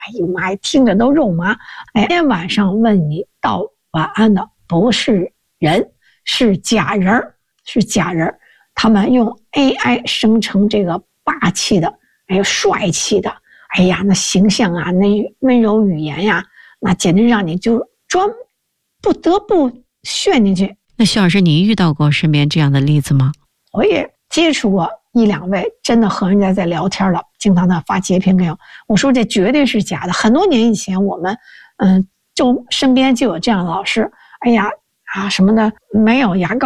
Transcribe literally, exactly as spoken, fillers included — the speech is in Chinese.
哎呦妈呀，听着都肉麻。哎，今天晚上问你道晚安的不是人，是假人儿，是假人儿。他们用 A I 生成这个霸气的，哎呦帅气的，哎呀那形象啊，那温柔语言呀，那简直让你就专不得不陷进去。 那徐老师，你遇到过身边这样的例子吗？ 我也接触过一两位，真的和人家在聊天了，经常他发截屏给我，我说这绝对是假的。很多年以前，我们嗯，就身边就有这样的老师，哎呀啊什么的，没有牙膏。